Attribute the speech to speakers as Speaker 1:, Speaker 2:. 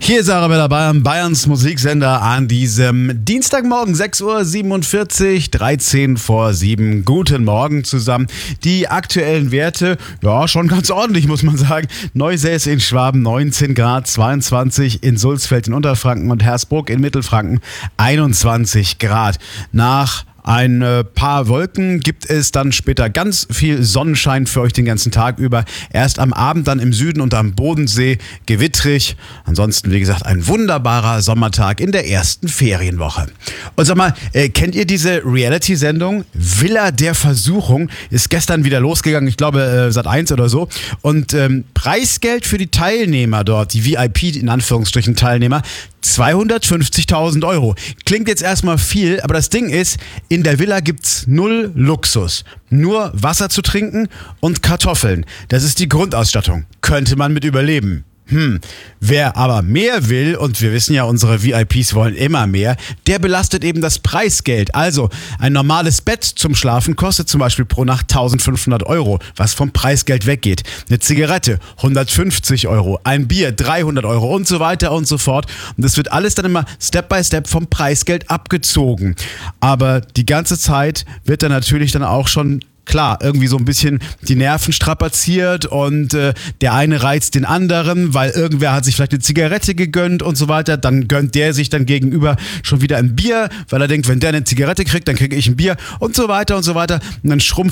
Speaker 1: Hier ist Arabella Bayern, Bayerns Musiksender an diesem Dienstagmorgen, 6.47 Uhr, 13 vor 7. Guten Morgen zusammen. Die aktuellen Werte, ja, schon ganz ordentlich, muss man sagen. Neusäß in Schwaben 19 Grad, 22 in Sulzfeld in Unterfranken und Hersbruck in Mittelfranken 21 Grad. Nach ein paar Wolken gibt es dann später ganz viel Sonnenschein für euch den ganzen Tag über. Erst am Abend dann im Süden und am Bodensee gewittrig. Ansonsten, wie gesagt, ein wunderbarer Sommertag in der ersten Ferienwoche. Und sag mal, kennt ihr diese Reality-Sendung Villa der Versuchung? Ist gestern wieder losgegangen, ich glaube Sat.1 oder so. Und Preisgeld für die Teilnehmer dort, die VIP in Anführungsstrichen Teilnehmer, 250.000 Euro. Klingt jetzt erstmal viel, aber das Ding ist, in der Villa gibt's 0 Luxus. Nur Wasser zu trinken und Kartoffeln. Das ist die Grundausstattung. Könnte man mit überleben. Wer aber mehr will, und wir wissen ja, unsere VIPs wollen immer mehr, der belastet eben das Preisgeld. Also ein normales Bett zum Schlafen kostet zum Beispiel pro Nacht 1.500 Euro, was vom Preisgeld weggeht. Eine Zigarette 150 Euro, ein Bier 300 Euro und so weiter und so fort. Und das wird alles dann immer Step by Step vom Preisgeld abgezogen. Aber die ganze Zeit wird dann natürlich dann auch schon klar, irgendwie so ein bisschen die Nerven strapaziert und der eine reizt den anderen, weil irgendwer hat sich vielleicht eine Zigarette gegönnt und so weiter. Dann gönnt der sich dann gegenüber schon wieder ein Bier, weil er denkt, wenn der eine Zigarette kriegt, dann kriege ich ein Bier und so weiter und so weiter. Und dann schrumpft